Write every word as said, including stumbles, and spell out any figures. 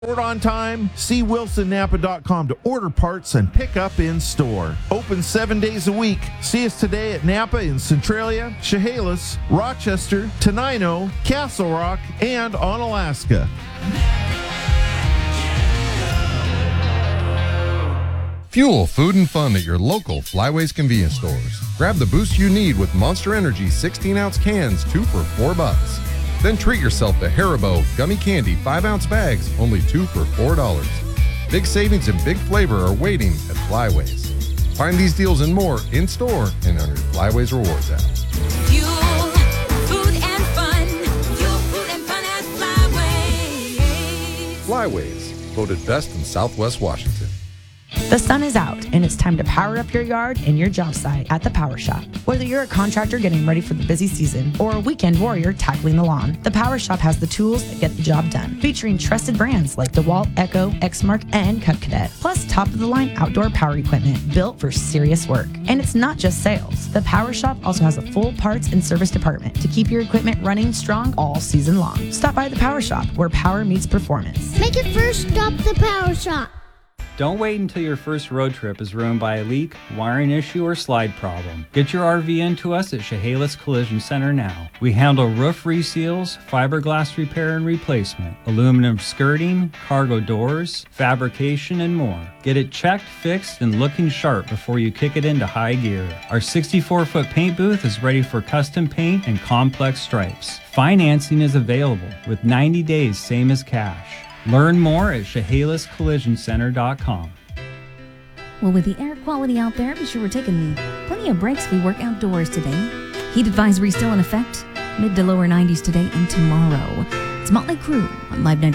Order on time. See wilson napa dot com to order parts and pick up in store. Open seven days a week. See us today at Napa in Centralia, Chehalis, Rochester, Tenino, Castle Rock, and Onalaska. Fuel, food, and fun at your local Flyways convenience stores. Grab the boost you need with Monster Energy sixteen ounce cans, two for four bucks. Then treat yourself to Haribo gummy candy five ounce bags, only two for four dollars. Big savings and big flavor are waiting at Flyways. Find these deals and more in store and on your Flyways Rewards app. Fuel, food, and fun. Fuel, food, and fun at Flyways. Flyways, voted best in Southwest Washington. The sun is out, and it's time to power up your yard and your job site at the Power Shop. Whether you're a contractor getting ready for the busy season or a weekend warrior tackling the lawn, the Power Shop has the tools that get the job done. Featuring trusted brands like DeWalt, Echo, Exmark, and Cut Cadet, plus top-of-the-line outdoor power equipment built for serious work. And it's not just sales. The Power Shop also has a full parts and service department to keep your equipment running strong all season long. Stop by the Power Shop, where power meets performance. Make it first stop the Power Shop. Don't wait until your first road trip is ruined by a leak, wiring issue, or slide problem. Get your R V into us at Chehalis Collision Center now. We handle roof reseals, fiberglass repair and replacement, aluminum skirting, cargo doors, fabrication, and more. Get it checked, fixed, and looking sharp before you kick it into high gear. Our sixty-four foot paint booth is ready for custom paint and complex stripes. Financing is available with ninety days, same as cash. Learn more at Chehalis Collision Center dot com. Well, with the air quality out there, be sure we're taking plenty of breaks if we work outdoors today. Heat advisory still in effect. Mid to lower nineties today and tomorrow. It's Motley Crue on Live ninety.